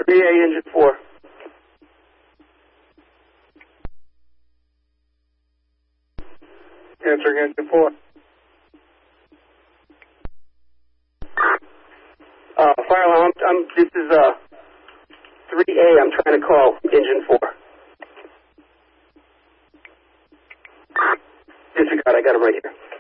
3A, engine 4. Answering engine 4. Fire alarm, this is 3A, I'm trying to call engine 4. Disregard, I got him right here.